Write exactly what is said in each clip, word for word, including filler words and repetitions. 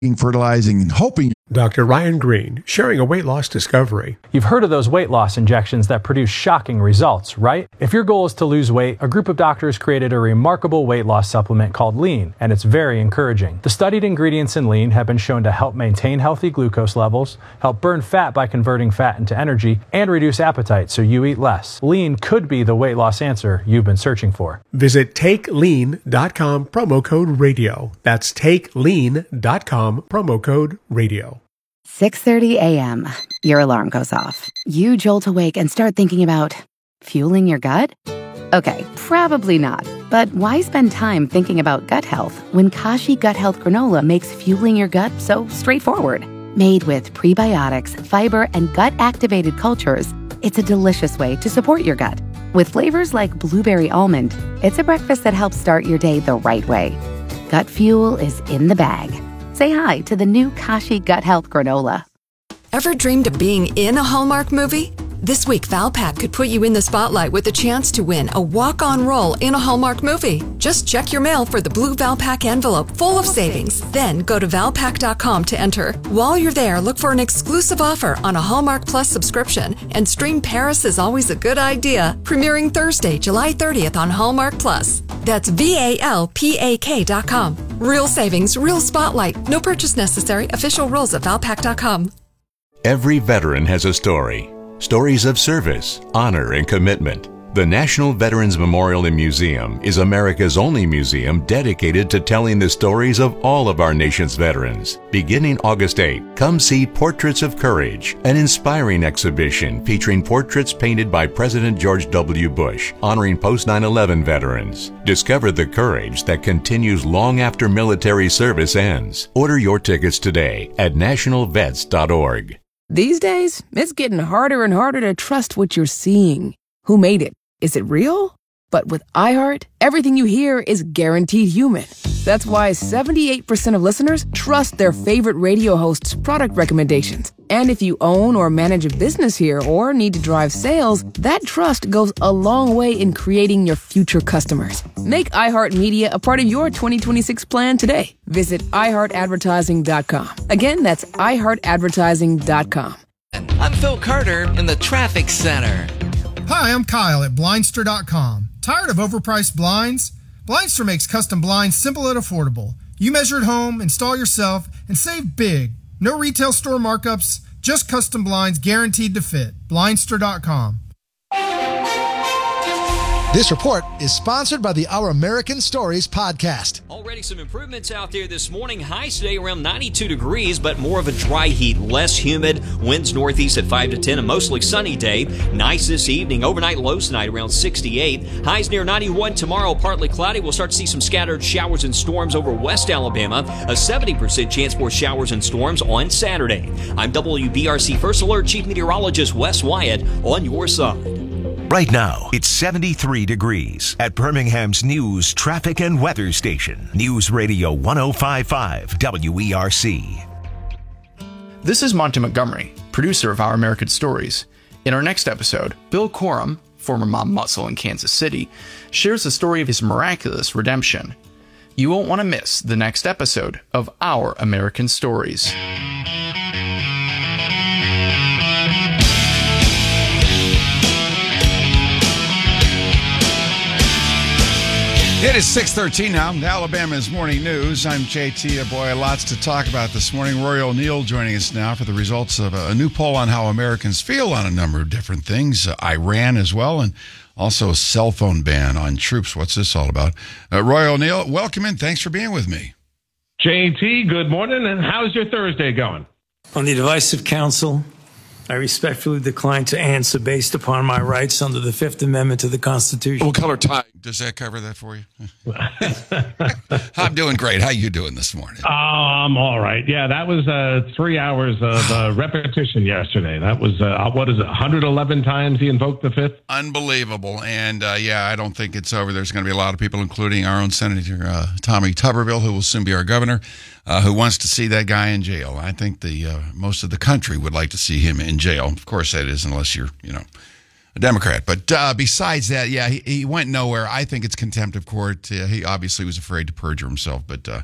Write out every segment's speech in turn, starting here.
fertilizing and hoping. Doctor Ryan Green, sharing a weight loss discovery. You've heard of those weight loss injections that produce shocking results, right? If your goal is to lose weight, a group of doctors created a remarkable weight loss supplement called Lean, and it's very encouraging. The studied ingredients in Lean have been shown to help maintain healthy glucose levels, help burn fat by converting fat into energy, and reduce appetite so you eat less. Lean could be the weight loss answer you've been searching for. Visit take lean dot com, promo code radio. That's take lean dot com, promo code radio. six thirty a.m. Your alarm goes off. You jolt awake and start thinking about fueling your gut? Okay, probably not. But why spend time thinking about gut health when Kashi Gut Health Granola makes fueling your gut so straightforward? Made with prebiotics, fiber, and gut-activated cultures, it's a delicious way to support your gut. With flavors like blueberry almond, it's a breakfast that helps start your day the right way. Gut fuel is in the bag. Say hi to the new Kashi Gut Health Granola. Ever dreamed of being in a Hallmark movie? This week, Valpak could put you in the spotlight with a chance to win a walk-on role in a Hallmark movie. Just check your mail for the blue Valpak envelope full of savings. Then go to valpak dot com to enter. While you're there, look for an exclusive offer on a Hallmark Plus subscription and stream Paris is Always a Good Idea, premiering Thursday, July thirtieth on Hallmark Plus. That's V A L P A K dot com. Real savings, real spotlight. No purchase necessary. Official rules at valpak dot com. Every veteran has a story. Stories of service, honor, and commitment. The National Veterans Memorial and Museum is America's only museum dedicated to telling the stories of all of our nation's veterans. Beginning August eighth, come see Portraits of Courage, an inspiring exhibition featuring portraits painted by President George W. Bush, honoring post nine eleven veterans. Discover the courage that continues long after military service ends. Order your tickets today at national vets dot org. These days, it's getting harder and harder to trust what you're seeing. Who made it? Is it real? But with iHeart, everything you hear is guaranteed human. That's why seventy-eight percent of listeners trust their favorite radio host's product recommendations. And if you own or manage a business here or need to drive sales, that trust goes a long way in creating your future customers. Make iHeartMedia a part of your twenty twenty-six plan today. Visit i heart advertising dot com. Again, that's i heart advertising dot com. I'm Phil Carter in the Traffic Center. Hi, I'm Kyle at blindster dot com. Tired of overpriced blinds? Blindster makes custom blinds simple and affordable. You measure at home, install yourself, and save big. No retail store markups, just custom blinds guaranteed to fit. blindster dot com. This report is sponsored by the Our American Stories podcast. Already some improvements out there this morning. Highs today around ninety-two degrees, but more of a dry heat, less humid. Winds northeast at five to ten, a mostly sunny day. Nice this evening. Overnight lows tonight around sixty-eight. Highs near ninety-one. Tomorrow partly cloudy. We'll start to see some scattered showers and storms over West Alabama. A seventy percent chance for showers and storms on Saturday. I'm W B R C First Alert Chief Meteorologist Wes Wyatt on your side. Right now, it's seventy-three degrees at Birmingham's News, Traffic, and Weather Station. News Radio one oh five point five W E R C. This is Monty Montgomery, producer of Our American Stories. In our next episode, Bill Corum, former mob muscle in Kansas City, shares the story of his miraculous redemption. You won't want to miss the next episode of Our American Stories. It is six thirteen now, Alabama's Morning News. I'm J T. Boy, lots to talk about this morning. Roy O'Neill joining us now for the results of a new poll on how Americans feel on a number of different things. Uh, Iran as well, and also a cell phone ban on troops. What's this all about? Uh, Roy O'Neill, welcome in. Thanks for being with me. J T, good morning, and how's your Thursday going? On the advice of counsel, I respectfully decline to answer based upon my rights under the Fifth Amendment to the Constitution. What color tie? Does that cover that for you? I'm doing great. How you doing this morning? Oh, I'm all right. Yeah, that was uh, three hours of uh, repetition yesterday. That was, uh, what is it, one hundred eleven times he invoked the Fifth? Unbelievable. And, uh, yeah, I don't think it's over. There's going to be a lot of people, including our own Senator uh, Tommy Tuberville, who will soon be our governor, uh, who wants to see that guy in jail. I think the uh, most of the country would like to see him in jail. Of course, that is, unless you're, you know, a Democrat. But uh, besides that, yeah, he, he went nowhere. I think it's contempt of court. Uh, he obviously was afraid to perjure himself. But uh,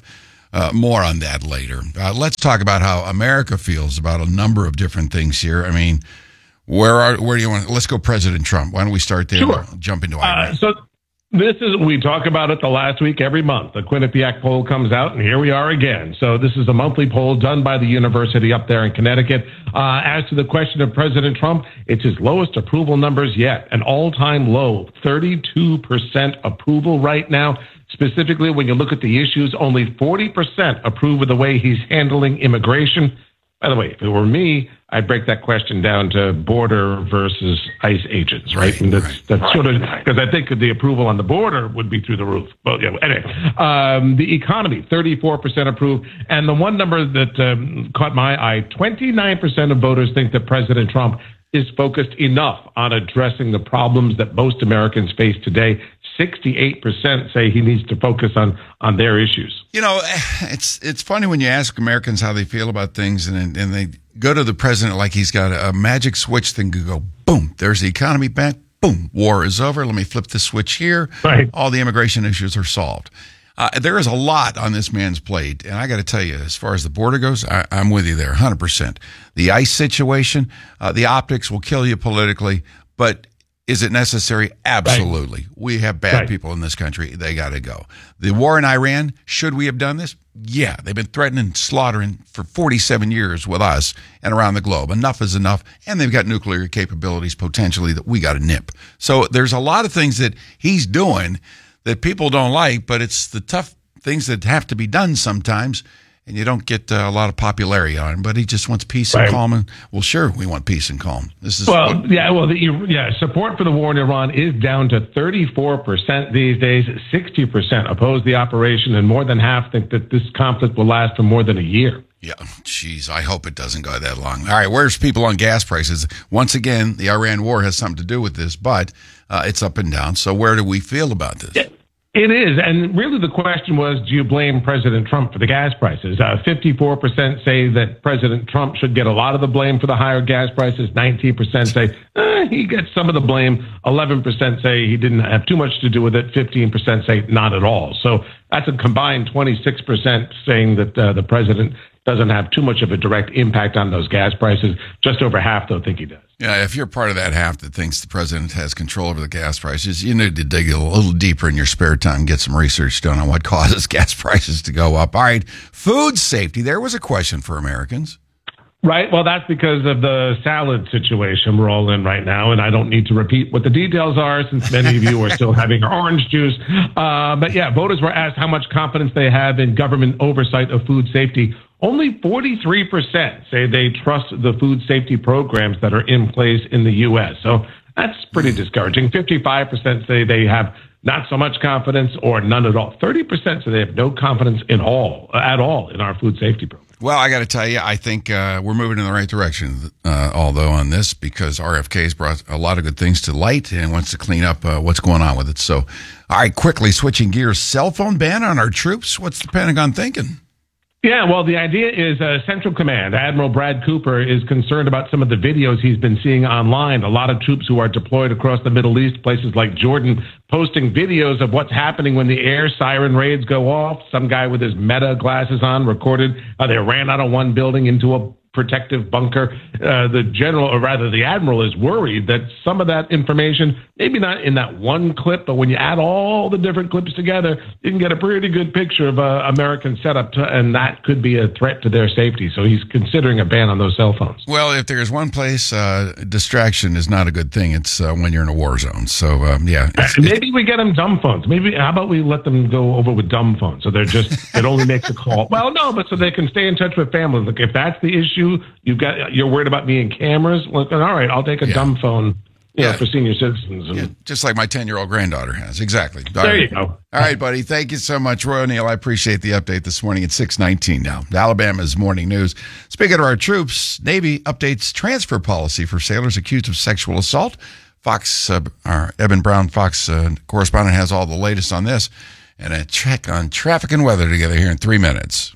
Uh, more on that later. Uh, let's talk about how America feels about a number of different things here. I mean, where are where do you want? Let's go, President Trump. Why don't we start there? Sure. And jump into Iran. Uh, so this is we talk about it the last week every month. The Quinnipiac poll comes out, and here we are again. So this is a monthly poll done by the university up there in Connecticut. Uh, as to the question of President Trump, it's his lowest approval numbers yet, an all-time low, thirty-two percent approval right now. Specifically, when you look at the issues, only forty percent approve of the way he's handling immigration. By the way, if it were me, I'd break that question down to border versus ICE agents, right? right and that's, right. that's sort of, because I think the approval on the border would be through the roof. But yeah, anyway, um, the economy, thirty-four percent approve. And the one number that um, caught my eye, twenty-nine percent of voters think that President Trump is focused enough on addressing the problems that most Americans face today. sixty-eight percent say he needs to focus on, on their issues. You know, it's it's funny when you ask Americans how they feel about things, and and they go to the president like he's got a, a magic switch thing to go, boom, there's the economy back, boom, war is over, let me flip the switch here. Right. All the immigration issues are solved. Uh, there is a lot on this man's plate, and I got to tell you, as far as the border goes, I, I'm with you there, one hundred percent. The ICE situation, uh, the optics will kill you politically, but is it necessary? Absolutely. Right. We have bad right. people in this country. They got to go. The war in Iran, should we have done this? Yeah, they've been threatening, slaughtering for forty-seven years with us and around the globe. Enough is enough, and they've got nuclear capabilities potentially that we got to nip. So there's a lot of things that he's doing that people don't like, but it's the tough things that have to be done sometimes, and you don't get uh, a lot of popularity on him. But he just wants peace right. and calm. And, well, sure, we want peace and calm. This is well, what, yeah, well, the, yeah. Support for the war in Iran is down to thirty-four percent these days. sixty percent oppose the operation, and more than half think that this conflict will last for more than a year. Yeah, geez, I hope it doesn't go that long. All right, where's people on gas prices? Once again, the Iran war has something to do with this, but uh, it's up and down. So where do we feel about this? Yeah. It is. And really the question was, do you blame President Trump for the gas prices? Uh, fifty-four percent say that President Trump should get a lot of the blame for the higher gas prices. nineteen percent say eh, he gets some of the blame. eleven percent say he didn't have too much to do with it. fifteen percent say not at all. So that's a combined twenty-six percent saying that uh, the president doesn't have too much of a direct impact on those gas prices. Just over half, though, think he does. Yeah, if you're part of that half that thinks the president has control over the gas prices, you need to dig a little deeper in your spare time, get some research done on what causes gas prices to go up. All right, food safety. There was a question for Americans. Right. Well, that's because of the salad situation we're all in right now, and I don't need to repeat what the details are since many of you are still having orange juice. Uh, but yeah, voters were asked how much confidence they have in government oversight of food safety. Only forty-three percent say they trust the food safety programs that are in place in the U S. So that's pretty discouraging. fifty-five percent say they have not so much confidence or none at all. thirty percent say they have no confidence in all, at all in our food safety program. Well, I got to tell you, I think uh, we're moving in the right direction, uh, although on this, because R F K's brought a lot of good things to light and wants to clean up uh, what's going on with it. So, all right, quickly switching gears, cell phone ban on our troops. What's the Pentagon thinking? Yeah, well, the idea is uh, Central Command. Admiral Brad Cooper is concerned about some of the videos he's been seeing online. A lot of troops who are deployed across the Middle East, places like Jordan, posting videos of what's happening when the air siren raids go off. Some guy with his Meta glasses on recorded uh, they ran out of one building into a protective bunker. Uh, the general, or rather the admiral, is worried that some of that information, maybe not in that one clip, but when you add all the different clips together, you can get a pretty good picture of uh, American setup, to, and that could be a threat to their safety. So he's considering a ban on those cell phones. Well, if there's one place, uh, distraction is not a good thing. It's uh, when you're in a war zone. So, um, yeah. It's, maybe it's, we get them dumb phones. Maybe, how about we let them go over with dumb phones? So they're just, it only makes a call. Well, no, but so they can stay in touch with family. Look, if that's the issue, You've got, you're worried about me in cameras? Well, all right, I'll take a yeah. dumb phone you yeah. know, for senior citizens. And, yeah, just like my ten-year-old granddaughter has. Exactly. There all right. you go. All right, buddy. Thank you so much, Roy O'Neill. I appreciate the update this morning at six nineteen now. Alabama's Morning News. Speaking of our troops, Navy updates transfer policy for sailors accused of sexual assault. Fox, uh, our Evan Brown, Fox uh, correspondent, has all the latest on this. And a check on traffic and weather together here in three minutes.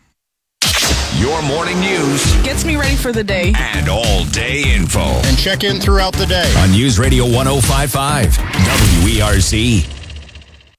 Your morning news gets me ready for the day and all day info. And check in throughout the day on News Radio one oh five point five W E R C.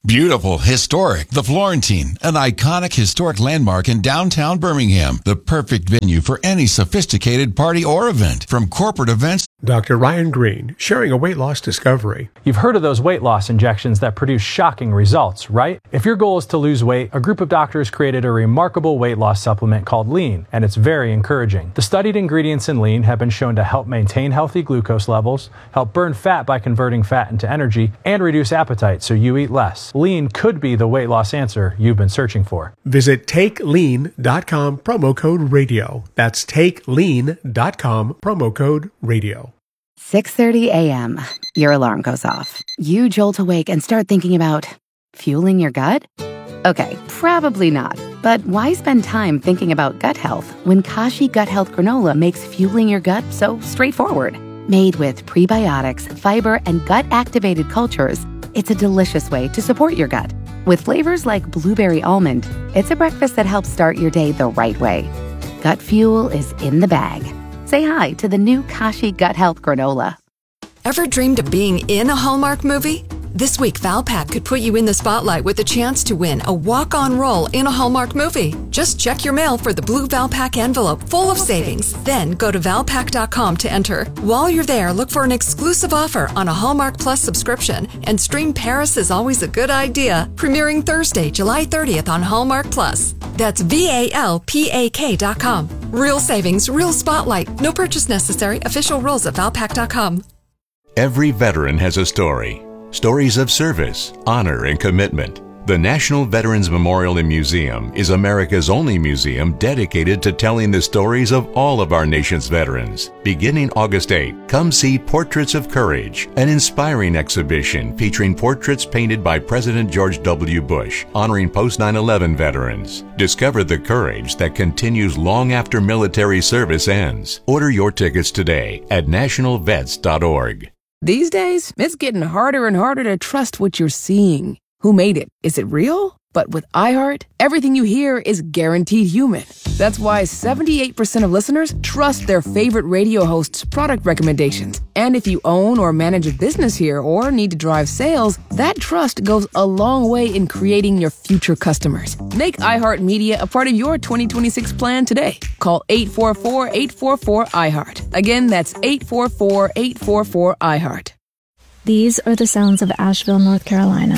Beautiful, historic. The Florentine, an iconic historic landmark in downtown Birmingham. The perfect venue for any sophisticated party or event, from corporate events. Doctor Ryan Green, sharing a weight loss discovery. You've heard of those weight loss injections that produce shocking results, right? If your goal is to lose weight, a group of doctors created a remarkable weight loss supplement called Lean, and it's very encouraging. The studied ingredients in Lean have been shown to help maintain healthy glucose levels, help burn fat by converting fat into energy, and reduce appetite so you eat less. Lean could be the weight loss answer you've been searching for. Visit take lean dot com, promo code radio. That's take lean dot com, promo code radio. six thirty a.m. Your alarm goes off. You jolt awake and start thinking about fueling your gut? Okay, probably not. But why spend time thinking about gut health when Kashi Gut Health Granola makes fueling your gut so straightforward? Made with prebiotics, fiber, and gut-activated cultures, it's a delicious way to support your gut. With flavors like blueberry almond, it's a breakfast that helps start your day the right way. Gut fuel is in the bag. Say hi to the new Kashi Gut Health Granola. Ever dreamed of being in a Hallmark movie? This week, Valpak could put you in the spotlight with a chance to win a walk-on role in a Hallmark movie. Just check your mail for the blue Valpak envelope full of savings. Then go to valpak dot com to enter. While you're there, look for an exclusive offer on a Hallmark Plus subscription and stream Paris is Always a Good Idea, premiering Thursday, July thirtieth on Hallmark Plus. That's V A L P A K dot com. Real savings, real spotlight. No purchase necessary. Official rules at valpak dot com. Every veteran has a story. Stories of service, honor, and commitment. The National Veterans Memorial and Museum is America's only museum dedicated to telling the stories of all of our nation's veterans. Beginning August eighth, come see Portraits of Courage, an inspiring exhibition featuring portraits painted by President George W. Bush, honoring post nine eleven veterans. Discover the courage that continues long after military service ends. Order your tickets today at national vets dot org. These days, it's getting harder and harder to trust what you're seeing. Who made it? Is it real? But with iHeart, everything you hear is guaranteed human. That's why seventy-eight percent of listeners trust their favorite radio host's product recommendations. And if you own or manage a business here or need to drive sales, that trust goes a long way in creating your future customers. Make iHeartMedia a part of your twenty twenty-six plan today. Call eight four four, eight four four, iHeart. Again, that's eight four four, eight four four, iHeart. These are the sounds of Asheville, North Carolina.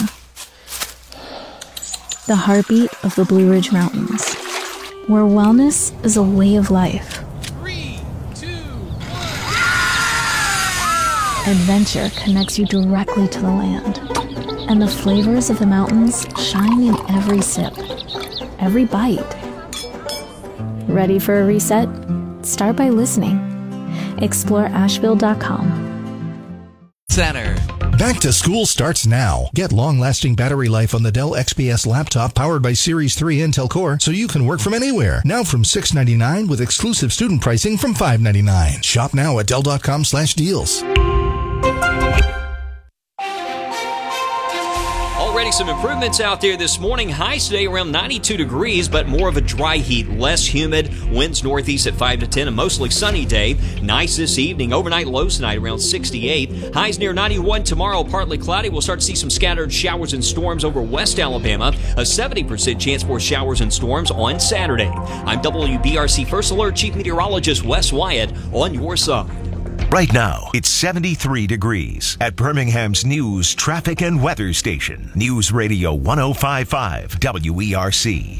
The heartbeat of the Blue Ridge Mountains, where wellness is a way of life. Three, two, one. Adventure connects you directly to the land, and the flavors of the mountains shine in every sip, every bite. Ready for a reset? Start by listening. Explore asheville dot com. Center. Back to school starts now. Get long-lasting battery life on the Dell X P S laptop powered by Series three Intel Core so you can work from anywhere. Now from six dollars and ninety-nine cents with exclusive student pricing from five dollars and ninety-nine cents. Shop now at dell dot com slash deals. Already some improvements out there this morning. Highs today around ninety-two degrees, but more of a dry heat, less humid. Winds northeast at five to ten, a mostly sunny day. Nice this evening. Overnight lows tonight around sixty-eight. Highs near ninety-one tomorrow, partly cloudy. We'll start to see some scattered showers and storms over West Alabama. A seventy percent chance for showers and storms on Saturday. I'm W B R C First Alert Chief Meteorologist Wes Wyatt on your side. Right now, it's seventy-three degrees at Birmingham's news, traffic, and weather station. News Radio one oh five point five W E R C.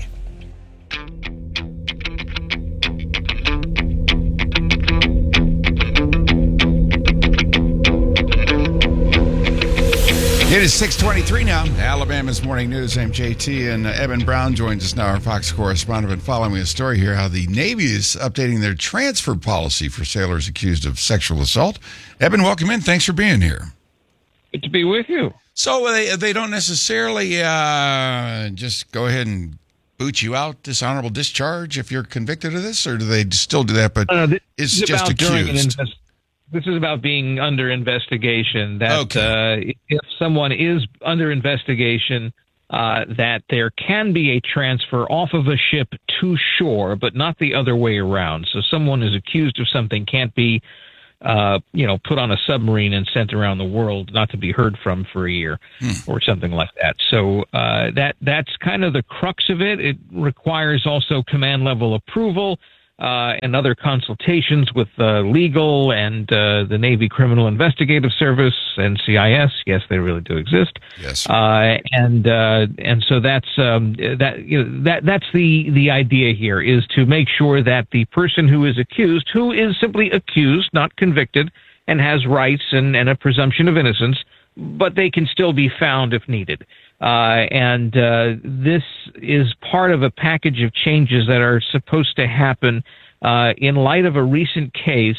It is six twenty-three now. Alabama's Morning News. I'm J T, and uh, Eben Brown joins us now, our Fox correspondent. Been following a story here how the Navy is updating their transfer policy for sailors accused of sexual assault. Eben, welcome in. Thanks for being here. Good to be with you. So they they don't necessarily uh, just go ahead and boot you out, dishonorable discharge, if you're convicted of this, or do they still do that? But uh, this it's is just accused. This is about being under investigation. That okay. uh, if someone is under investigation, uh, that there can be a transfer off of a ship to shore, but not the other way around. So someone is accused of something can't be uh, you know, put on a submarine and sent around the world, not to be heard from for a year hmm. or something like that. So uh, that that's kind of the crux of it. It requires also command level approval uh, and other consultations with uh, legal and uh, the Navy Criminal Investigative Service and C I S. Yes, they really do exist. Yes, uh, and uh, and so that's um, that you know, that that's the the idea here, is to make sure that the person who is accused, who is simply accused, not convicted, and has rights and, and a presumption of innocence, but they can still be found if needed. Uh, and uh, this is part of a package of changes that are supposed to happen uh, in light of a recent case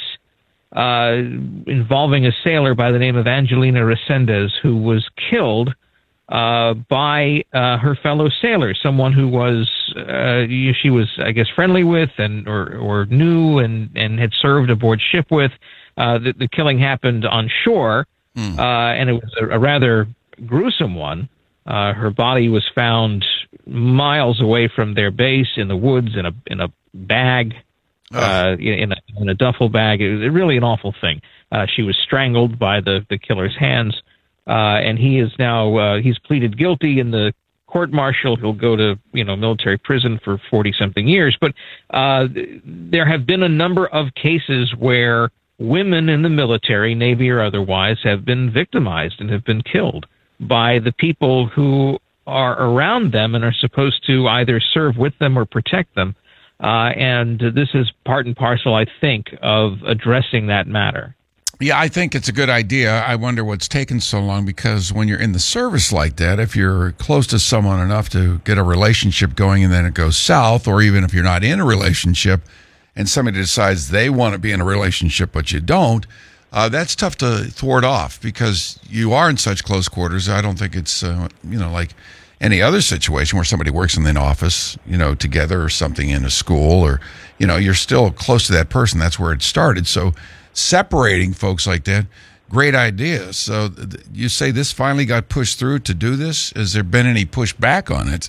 uh, involving a sailor by the name of Angelina Resendez, who was killed uh, by uh, her fellow sailor, someone who was uh, she was, I guess, friendly with and or, or knew and, and had served aboard ship with. Uh, the, the killing happened on shore, mm. uh, and it was a, a rather gruesome one. Uh, her body was found miles away from their base in the woods in a in a bag, oh. uh, in a in a duffel bag. It was really an awful thing. Uh, she was strangled by the, the killer's hands, uh, and he is now uh, he's pleaded guilty in the court martial. He'll go to you know military prison for forty something years. But uh, there have been a number of cases where women in the military, Navy or otherwise, have been victimized and have been killed by the people who are around them and are supposed to either serve with them or protect them. Uh, and this is part and parcel, I think, of addressing that matter. Yeah, I think it's a good idea. I wonder what's taken so long, because when you're in the service like that, if you're close to someone enough to get a relationship going and then it goes south, or even if you're not in a relationship and somebody decides they want to be in a relationship but you don't, Uh, that's tough to thwart off, because you are in such close quarters. I don't think it's, uh, you know, like any other situation where somebody works in an office, you know, together or something in a school, or, you know, you're still close to that person. That's where it started. So separating folks like that, great idea. So th- you say this finally got pushed through to do this. Has there been any pushback on it?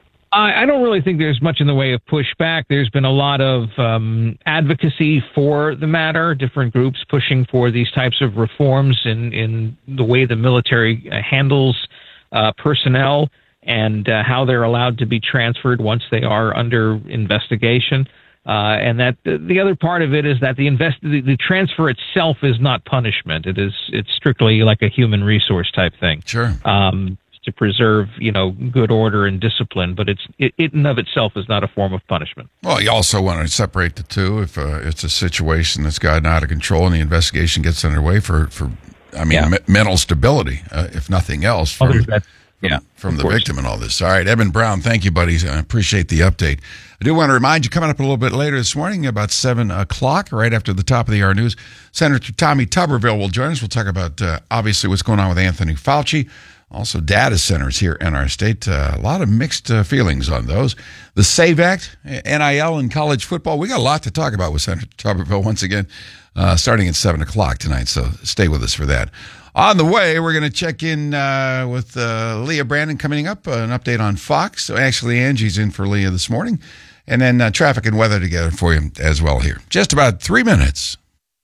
I don't really think there's much in the way of pushback. There's been a lot of um, advocacy for the matter, different groups pushing for these types of reforms in, in the way the military handles uh, personnel and uh, how they're allowed to be transferred once they are under investigation. Uh, and that the other part of it is that the, invest- the, the transfer itself is not punishment. It is it's strictly like a human resource type thing. Sure. Um, to preserve, you know, good order and discipline, but it's it, it in of itself is not a form of punishment. Well, you also want to separate the two. If uh, it's a situation that's gotten out of control and the investigation gets underway for, for I mean, yeah. m- mental stability, uh, if nothing else, from, oh, that, from, yeah, from the course. victim and all this. All right, Eben Brown, thank you, buddy. I appreciate the update. I do want to remind you, coming up a little bit later this morning, about seven o'clock, right after the top of the hour news, Senator Tommy Tuberville will join us. We'll talk about, uh, obviously, what's going on with Anthony Fauci. Also, data centers here in our state. Uh, a lot of mixed uh, feelings on those. The SAVE Act, N I L, and college football. We got a lot to talk about with Senator Tuberville once again, uh, starting at seven o'clock tonight. So stay with us for that. On the way, we're going to check in uh, with uh, Leah Brandon coming up, uh, an update on Fox. So actually, Angie's in for Leah this morning. And then uh, traffic and weather together for you as well here. Just about three minutes.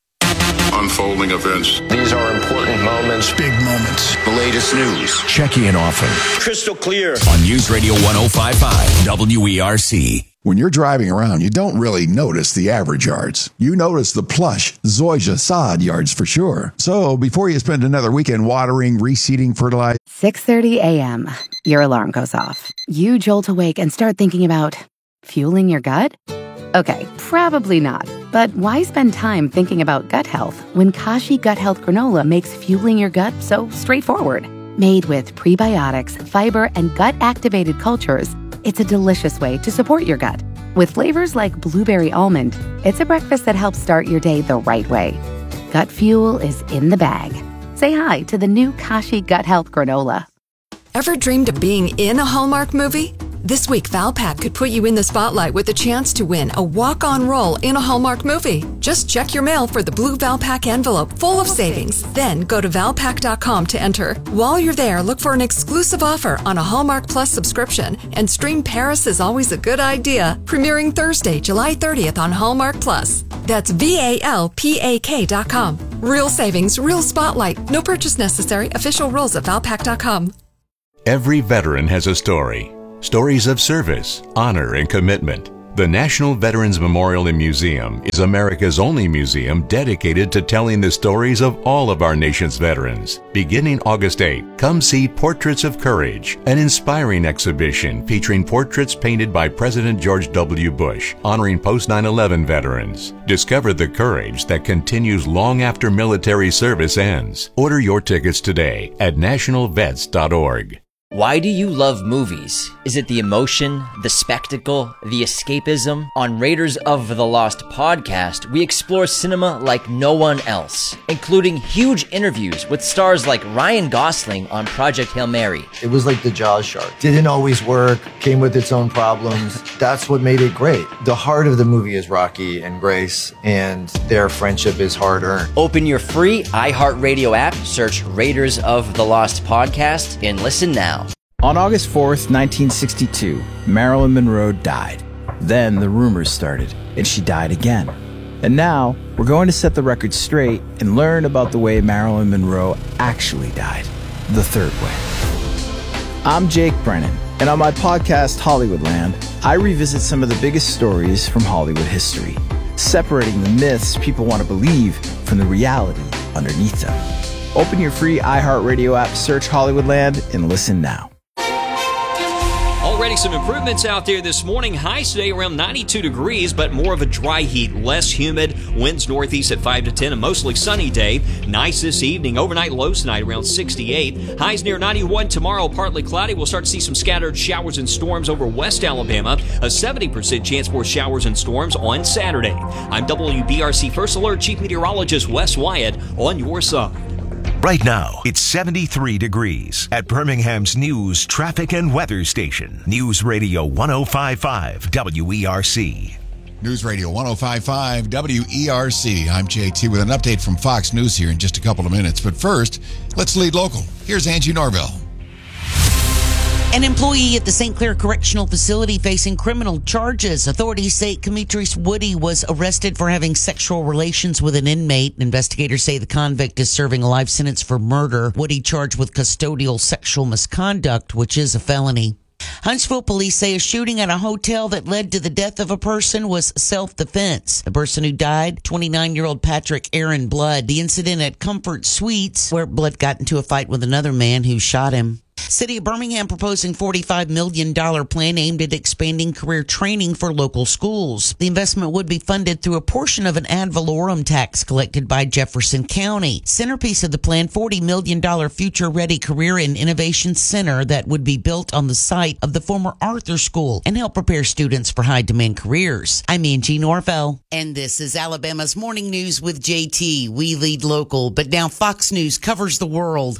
Unfolding events. These are important moments. Big moments. The latest news. Check in often. Crystal clear. On News Radio one oh five point five W E R C. When you're driving around, you don't really notice the average yards. You notice the plush Zoysia sod yards for sure. So before you spend another weekend watering, reseeding, fertilizing. six thirty a.m. Your alarm goes off. You jolt awake and start thinking about fueling your gut? Okay, probably not. But why spend time thinking about gut health when Kashi Gut Health Granola makes fueling your gut so straightforward? Made with prebiotics, fiber, and gut-activated cultures, it's a delicious way to support your gut. With flavors like blueberry almond, it's a breakfast that helps start your day the right way. Gut fuel is in the bag. Say hi to the new Kashi Gut Health Granola. Ever dreamed of being in a Hallmark movie? This week, Valpak could put you in the spotlight with a chance to win a walk-on role in a Hallmark movie. Just check your mail for the blue Valpak envelope full of savings. Then go to valpak dot com to enter. While you're there, look for an exclusive offer on a Hallmark Plus subscription, and stream Paris is Always a Good Idea, premiering Thursday, July thirtieth on Hallmark Plus. That's V A L P A K dot com. Real savings, real spotlight. No purchase necessary. Official rules at Valpak dot com. Every veteran has a story. Stories of service, honor, and commitment. The National Veterans Memorial and Museum is America's only museum dedicated to telling the stories of all of our nation's veterans. Beginning August eighth, come see Portraits of Courage, an inspiring exhibition featuring portraits painted by President George W. Bush, honoring post nine eleven veterans. Discover the courage that continues long after military service ends. Order your tickets today at national vets dot org. Why do you love movies? Is it the emotion, the spectacle, the escapism? On Raiders of the Lost podcast, we explore cinema like no one else, including huge interviews with stars like Ryan Gosling on Project Hail Mary. It was like the Jaws shark. Didn't always work, came with its own problems. That's what made it great. The heart of the movie is Rocky and Grace, and their friendship is hard-earned. Open your free iHeartRadio app, search Raiders of the Lost podcast, and listen now. On August fourth, nineteen sixty-two, Marilyn Monroe died. Then the rumors started, and she died again. And now, we're going to set the record straight and learn about the way Marilyn Monroe actually died, the third way. I'm Jake Brennan, and on my podcast, Hollywoodland, I revisit some of the biggest stories from Hollywood history, separating the myths people want to believe from the reality underneath them. Open your free iHeartRadio app, search Hollywoodland, and listen now. Already some improvements out there this morning. Highs today around ninety-two degrees, but more of a dry heat, less humid. Winds northeast at five to ten, a mostly sunny day. Nice this evening. Overnight lows tonight around sixty-eight. Highs near ninety-one tomorrow, partly cloudy. We'll start to see some scattered showers and storms over West Alabama. A seventy percent chance for showers and storms on Saturday. I'm W B R C First Alert Chief Meteorologist Wes Wyatt on your side. Right now, it's seventy-three degrees at Birmingham's news, traffic, and weather station. News Radio one oh five point five W E R C. News Radio one oh five point five W E R C. I'm J T with an update from Fox News here in just a couple of minutes. But first, let's lead local. Here's Angie Norville. An employee at the Saint Clair Correctional Facility facing criminal charges. Authorities say Demetrius Woody was arrested for having sexual relations with an inmate. Investigators say the convict is serving a life sentence for murder. Woody charged with custodial sexual misconduct, which is a felony. Huntsville police say a shooting at a hotel that led to the death of a person was self-defense. The person who died, twenty-nine-year-old Patrick Aaron Blood. The incident at Comfort Suites, where Blood got into a fight with another man who shot him. City of Birmingham proposing forty-five million dollars plan aimed at expanding career training for local schools. The investment would be funded through a portion of an ad valorem tax collected by Jefferson County. Centerpiece of the plan, forty million dollars future-ready career and innovation center that would be built on the site of the former Arthur School and help prepare students for high-demand careers. I'm Angie Norvell, and this is Alabama's Morning News with J T. We lead local, but now Fox News covers the world.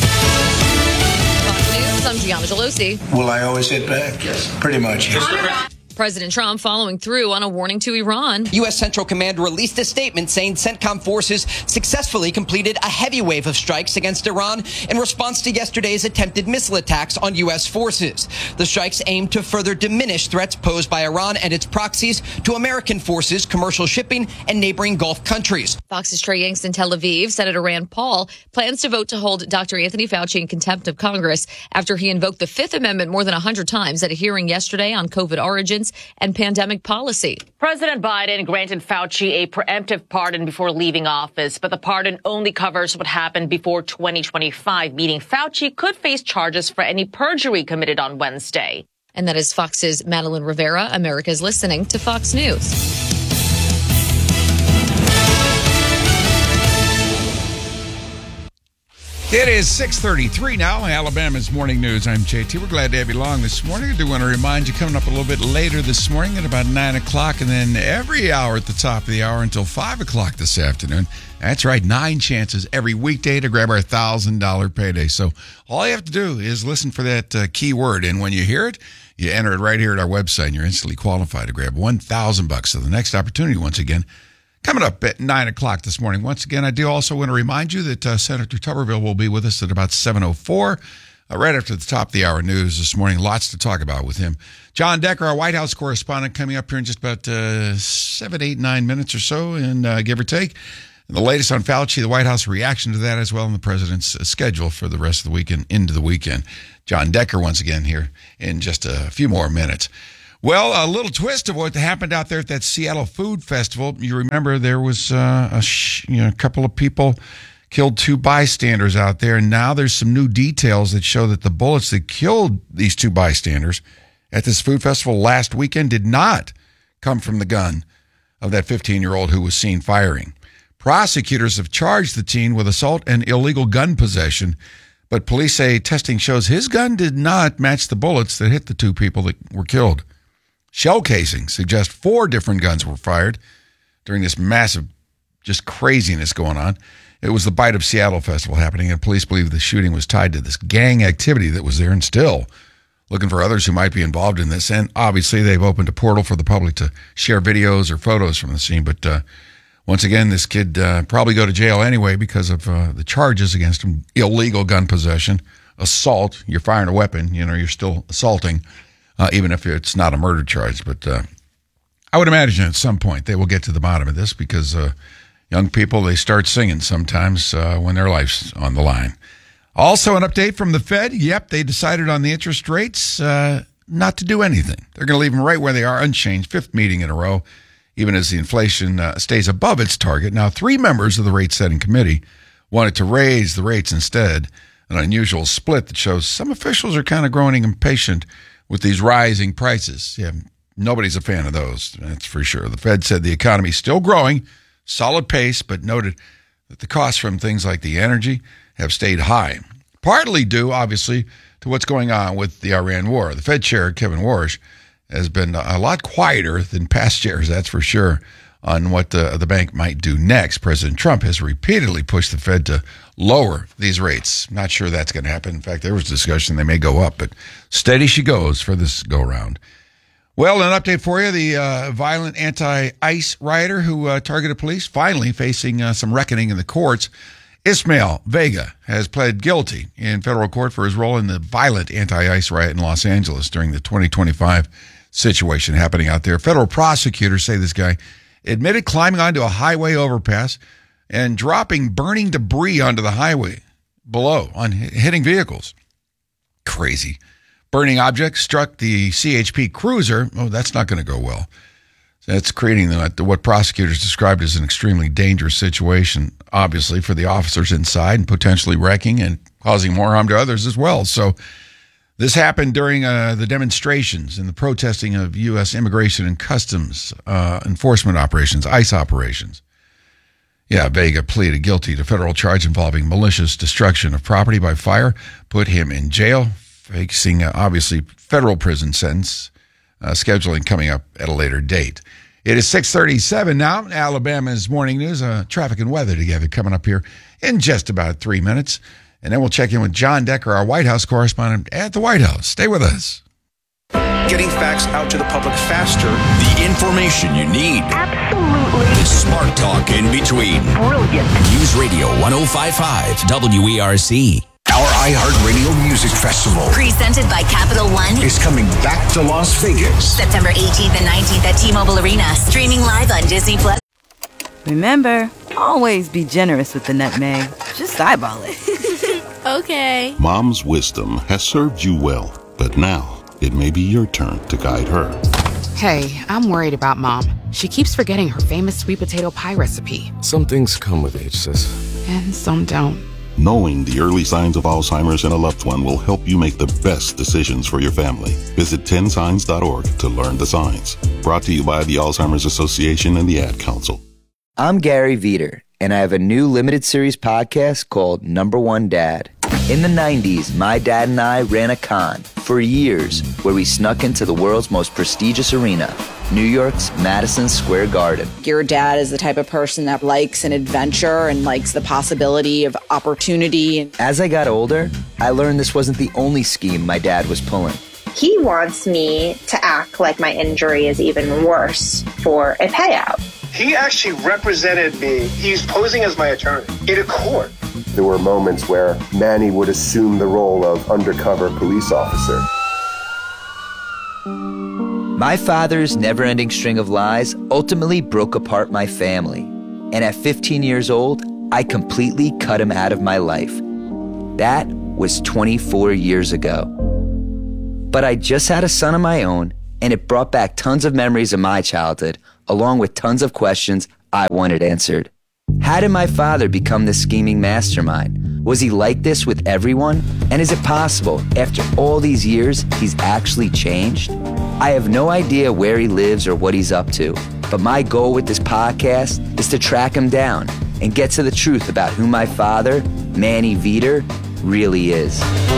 I'm Gianna Gelosi. Will I always hit back? Yes. Pretty much. Yes. President Trump following through on a warning to Iran. U S. Central Command released a statement saying CENTCOM forces successfully completed a heavy wave of strikes against Iran in response to yesterday's attempted missile attacks on U S forces. The strikes aim to further diminish threats posed by Iran and its proxies to American forces, commercial shipping, and neighboring Gulf countries. Fox's Trey Yanks in Tel Aviv. Senator Rand Paul plans to vote to hold Doctor Anthony Fauci in contempt of Congress after he invoked the Fifth Amendment more than one hundred times at a hearing yesterday on COVID origins and pandemic policy. President Biden granted Fauci a preemptive pardon before leaving office, but the pardon only covers what happened before twenty twenty-five, meaning Fauci could face charges for any perjury committed on Wednesday. And that is Fox's Madeline Rivera. America's listening to Fox News. It is six thirty-three now, Alabama's Morning News. I'm J T. We're glad to have you along this morning. I do want to remind you, coming up a little bit later this morning at about nine o'clock, and then every hour at the top of the hour until five o'clock this afternoon. That's right, nine chances every weekday to grab our one thousand dollars payday. So all you have to do is listen for that uh, key word, and when you hear it, you enter it right here at our website, and you're instantly qualified to grab one thousand bucks. So the next opportunity, once again, coming up at nine o'clock this morning. Once again, I do also want to remind you that uh, Senator Tuberville will be with us at about seven oh four. uh, right after the top of the hour news this morning. Lots to talk about with him. John Decker, our White House correspondent, coming up here in just about uh, seven, eight, nine minutes or so, and uh, give or take. And the latest on Fauci, the White House reaction to that as well, and the president's uh, schedule for the rest of the weekend into the weekend. John Decker once again here in just a few more minutes. Well, a little twist of what happened out there at that Seattle Food Festival. You remember there was uh, a, sh- you know, a couple of people killed two bystanders out there, and now there's some new details that show that the bullets that killed these two bystanders at this food festival last weekend did not come from the gun of that fifteen-year-old who was seen firing. Prosecutors have charged the teen with assault and illegal gun possession, but police say testing shows his gun did not match the bullets that hit the two people that were killed. Shell casings suggest four different guns were fired during this massive, just craziness going on. It was the Bite of Seattle Festival happening, and police believe the shooting was tied to this gang activity that was there and still looking for others who might be involved in this. And obviously, they've opened a portal for the public to share videos or photos from the scene. But uh, once again, this kid uh, probably go to jail anyway because of uh, the charges against him: illegal gun possession, assault. You're firing a weapon. You know, you're still assaulting. Uh, even if it's not a murder charge. But uh, I would imagine at some point they will get to the bottom of this because uh, young people, they start singing sometimes uh, when their life's on the line. Also, an update from the Fed. Yep, they decided on the interest rates uh, not to do anything. They're going to leave them right where they are, unchanged, fifth meeting in a row, even as the inflation uh, stays above its target. Now, three members of the rate-setting committee wanted to raise the rates instead, an unusual split that shows some officials are kind of growing impatient with these rising prices. Yeah, nobody's a fan of those, that's for sure. The Fed said the economy's still growing, solid pace, but noted that the costs from things like the energy have stayed high, partly due, obviously, to what's going on with the Iran war. The Fed chair, Kevin Warsh, has been a lot quieter than past chairs, that's for sure, on what the, the bank might do next. President Trump has repeatedly pushed the Fed to lower these rates. Not sure that's going to happen. In fact, there was discussion they may go up, but steady she goes for this go-around. Well, an update for you. The uh, violent anti-ICE rioter who uh, targeted police finally facing uh, some reckoning in the courts. Ismael Vega has pled guilty in federal court for his role in the violent anti-ICE riot in Los Angeles during the twenty twenty-five situation happening out there. Federal prosecutors say this guy admitted climbing onto a highway overpass and dropping burning debris onto the highway below, on hitting vehicles. Crazy. Burning objects struck the C H P cruiser. Oh, that's not going to go well. That's creating the, what prosecutors described as an extremely dangerous situation, obviously, for the officers inside, and potentially wrecking and causing more harm to others as well. So this happened during uh, the demonstrations and the protesting of U S Immigration and Customs uh, enforcement operations, ICE operations. Yeah, Vega pleaded guilty to federal charge involving malicious destruction of property by fire, put him in jail, facing uh, obviously federal prison sentence, uh, scheduling coming up at a later date. It is six thirty-seven now. Alabama's Morning News, uh, traffic and weather together coming up here in just about three minutes. And then we'll check in with John Decker, our White House correspondent at the White House. Stay with us. Getting facts out to the public faster. The information you need. Absolutely. The smart talk in between. Brilliant. News Radio one oh five point five W E R C. Our iHeartRadio Music Festival, presented by Capital One, is coming back to Las Vegas. September eighteenth and nineteenth at T-Mobile Arena. Streaming live on Disney Plus. Remember, always be generous with the nutmeg. Just eyeball it. Okay. Mom's wisdom has served you well, but now it may be your turn to guide her. Hey, I'm worried about Mom. She keeps forgetting her famous sweet potato pie recipe. Some things come with age, sis. And some don't. Knowing the early signs of Alzheimer's in a loved one will help you make the best decisions for your family. Visit ten signs dot org to learn the signs. Brought to you by the Alzheimer's Association and the Ad Council. I'm Gary Veter, and I have a new limited series podcast called Number One Dad. In the nineties, my dad and I ran a con for years where we snuck into the world's most prestigious arena, New York's Madison Square Garden. Your dad is the type of person that likes an adventure and likes the possibility of opportunity. As I got older, I learned this wasn't the only scheme my dad was pulling. He wants me to act like my injury is even worse for a payout. He actually represented me. He's posing as my attorney in a court. There were moments where Manny would assume the role of undercover police officer. My father's never-ending string of lies ultimately broke apart my family. And at fifteen years old, I completely cut him out of my life. That was twenty-four years ago. But I just had a son of my own, and it brought back tons of memories of my childhood, along with tons of questions I wanted answered. How did my father become this scheming mastermind? Was he like this with everyone? And is it possible, after all these years, he's actually changed? I have no idea where he lives or what he's up to, but my goal with this podcast is to track him down and get to the truth about who my father, Manny Veter, really is.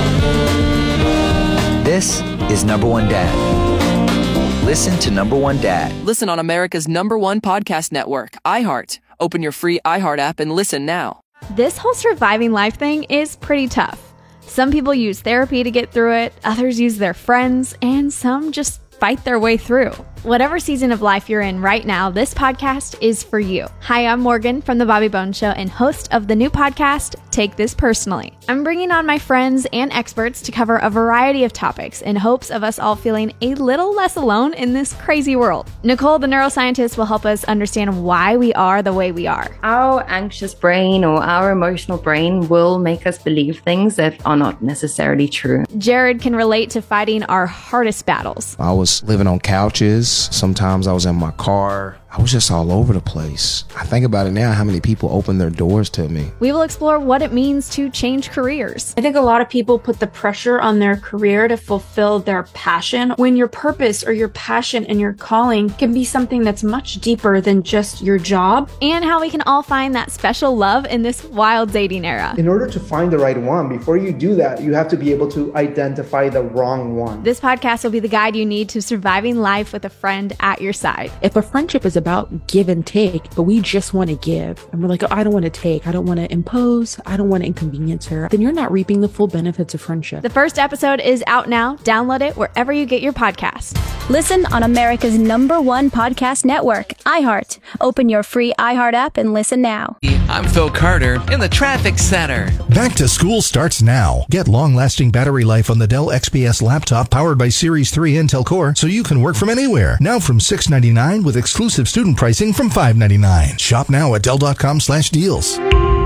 This is Number One Dad. Listen to Number One Dad. Listen on America's number one podcast network, iHeart. Open your free iHeart app and listen now. This whole surviving life thing is pretty tough. Some people use therapy to get through it, others use their friends, and some just fight their way through. Whatever season of life you're in right now, this podcast is for you. Hi, I'm Morgan from The Bobby Bones Show and host of the new podcast, Take This Personally. I'm bringing on my friends and experts to cover a variety of topics in hopes of us all feeling a little less alone in this crazy world. Nicole, the neuroscientist, will help us understand why we are the way we are. Our anxious brain or our emotional brain will make us believe things that are not necessarily true. Jared can relate to fighting our hardest battles. I was living on couches. Sometimes I was in my car. I was just all over the place. I think about it now, how many people opened their doors to me. We will explore what it means to change careers. I think a lot of people put the pressure on their career to fulfill their passion, when your purpose or your passion and your calling can be something that's much deeper than just your job. And how we can all find that special love in this wild dating era. In order to find the right one, before you do that, you have to be able to identify the wrong one. This podcast will be the guide you need to surviving life with a friend at your side. If a friendship is about give and take, but we just want to give, and we're like, oh, I don't want to take, I don't want to impose, I don't want to inconvenience her, then you're not reaping the full benefits of friendship. The first episode is out now. Download it wherever you get your podcasts. Listen on America's number one podcast network, iHeart. Open your free iHeart app and listen now. I'm Phil Carter in the Traffic Center. Back to school starts now. Get long-lasting battery life on the Dell X P S laptop powered by Series three Intel Core so you can work from anywhere. Now from six ninety-nine with exclusive student pricing from five ninety-nine. Shop now at Dell.com slash deals.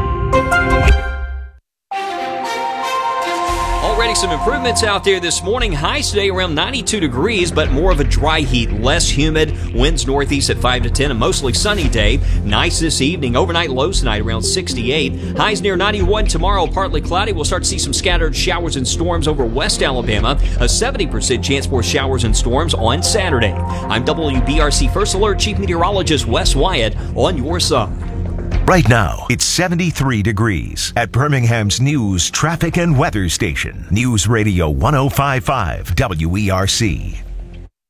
Already some improvements out there this morning. Highs today around ninety-two degrees, but more of a dry heat, less humid. Winds northeast at five to ten, a mostly sunny day. Nice this evening. Overnight lows tonight around sixty-eight. Highs near ninety-one tomorrow, partly cloudy. We'll start to see some scattered showers and storms over West Alabama. A seventy percent chance for showers and storms on Saturday. I'm W B R C First Alert Chief Meteorologist Wes Wyatt on your side. Right now, it's seventy-three degrees at Birmingham's news, traffic, and weather station. News Radio one oh five point five W E R C.